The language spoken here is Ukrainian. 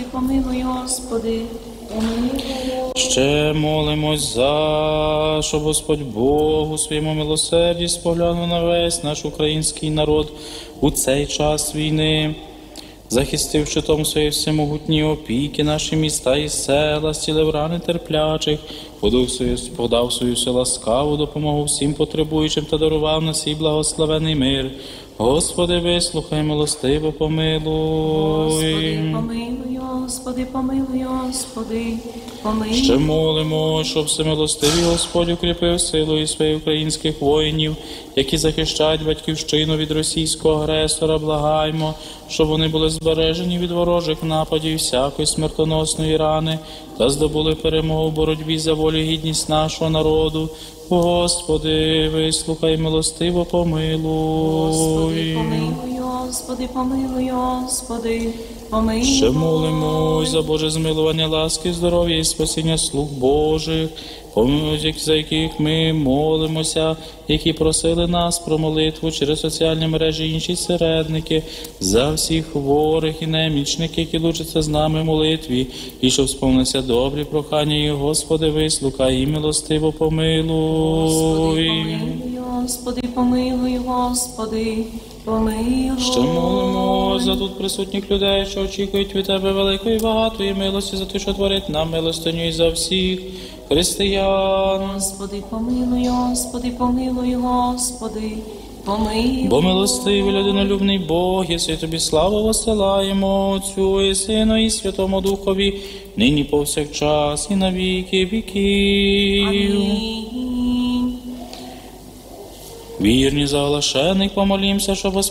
помилуй, Господи, помилуй. Ще молимось щоб Господь Бог у своєму милосерді споглянув на весь наш український народ у цей час війни, захистив щитом своєї всемогутні опіки наші міста і села, зцілив рани терплячих, подав свою ласкаву допомогу всім потребуючим та дарував на свій благословений мир. Господи, вислухай, милостиво помилуй. Господи, помилуй, Господи, помилуй, Господи, помилуй. Ще молимо, щоб всемилостивий Господь укріпив силою своїх українських воїнів, які захищають батьківщину від російського агресора. Благаймо, щоб вони були збережені від ворожих нападів всякої смертоносної рани та здобули перемогу в боротьбі за волю і гідність нашого народу. Господи, вислухай, милостиво помилуй. Господи, помилуй, Господи, помилуй, Господи, помилуй. Ще молимось за Боже змилування, ласки, здоров'я і спасіння слуг Божих, за яких ми молимося, які просили нас про молитву через соціальні мережі і інші середники, за всіх хворих і немічних, які лучаться з нами в молитві, і щоб сповнилися добрі прохання, і Господи, вислухай, і милостиво помилуй. Господи, помилуй, Господи, помилуй. Ще молимо за тут присутніх людей, що очікують від Тебе великої багатої милості, за те, що творить нам милостиню і за всіх християн. Господи, помилуй, Господи, помилуй, Господи, помилуй. Бо милостивий, людинолюбний Бог, єси Тобі славу посилаємо, Отцю і Сину і Святому Духові, нині повсякчас і на віки віків. Амінь. Вірні заглашених, помолімся, щоб Господь